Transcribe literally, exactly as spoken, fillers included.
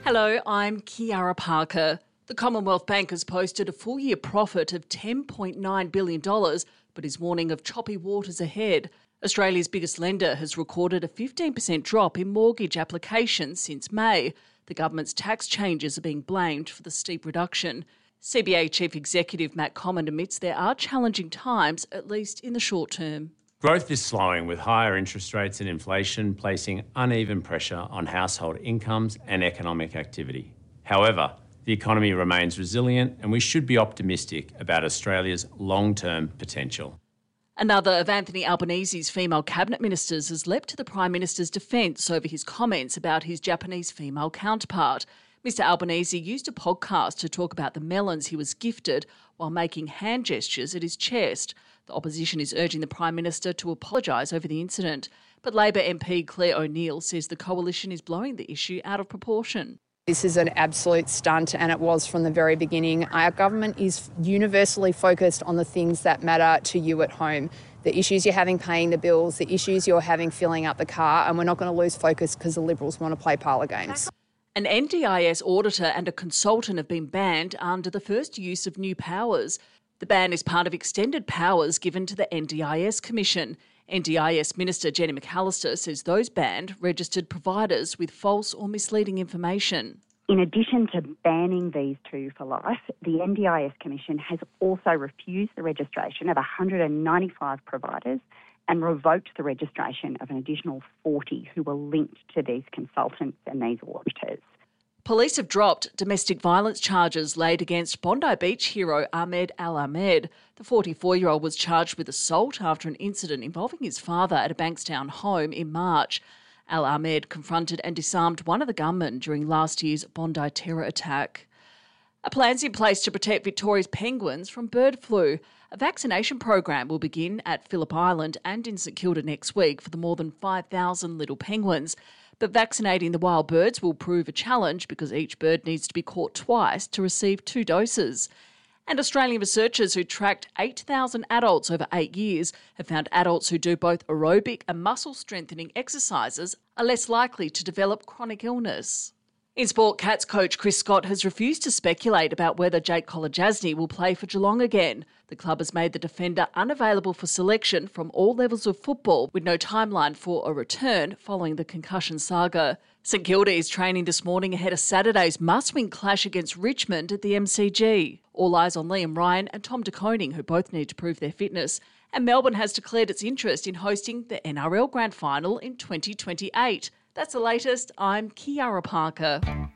Hello, I'm Kiara Parker. The Commonwealth Bank has posted a full-year profit of ten point nine billion dollars, but is warning of choppy waters ahead. Australia's biggest lender has recorded a fifteen percent drop in mortgage applications since May. The government's tax changes are being blamed for the steep reduction. C B A Chief Executive Matt Comyn admits there are challenging times, at least in the short term. Growth is slowing, with higher interest rates and inflation placing uneven pressure on household incomes and economic activity. However, the economy remains resilient and we should be optimistic about Australia's long-term potential. Another of Anthony Albanese's female cabinet ministers has leapt to the Prime Minister's defence over his comments about his Japanese female counterpart. Mister Albanese used a podcast to talk about the melons he was gifted while making hand gestures at his chest. The opposition is urging the Prime Minister to apologise over the incident, but Labor M P Claire O'Neill says the coalition is blowing the issue out of proportion. This is an absolute stunt, and it was from the very beginning. Our government is universally focused on the things that matter to you at home, the issues you're having paying the bills, the issues you're having filling up the car, and we're not going to lose focus because the Liberals want to play parlour games. An N D I S auditor and a consultant have been banned under the first use of new powers. The ban is part of extended powers given to the N D I S Commission. N D I S Minister Jenny McAllister says those banned registered providers with false or misleading information. In addition to banning these two for life, the N D I S Commission has also refused the registration of one hundred ninety-five providers and revoked the registration of an additional forty who were linked to these consultants and these auditors. Police have dropped domestic violence charges laid against Bondi Beach hero Ahmed Al-Ahmed. The forty-four-year-old was charged with assault after an incident involving his father at a Bankstown home in March. Al-Ahmed confronted and disarmed one of the gunmen during last year's Bondi terror attack. A plan's in place to protect Victoria's penguins from bird flu. A vaccination program will begin at Phillip Island and in St Kilda next week for the more than five thousand little penguins. But vaccinating the wild birds will prove a challenge because each bird needs to be caught twice to receive two doses. And Australian researchers who tracked eight thousand adults over eight years have found adults who do both aerobic and muscle-strengthening exercises are less likely to develop chronic illness. In sport, Cats coach Chris Scott has refused to speculate about whether Jake Kolodjasny will play for Geelong again. The club has made the defender unavailable for selection from all levels of football, with no timeline for a return following the concussion saga. St Kilda is training this morning ahead of Saturday's must-win clash against Richmond at the M C G. All eyes on Liam Ryan and Tom De Koning, who both need to prove their fitness. And Melbourne has declared its interest in hosting the N R L Grand Final in twenty twenty-eight. That's the latest. I'm Kiara Parker.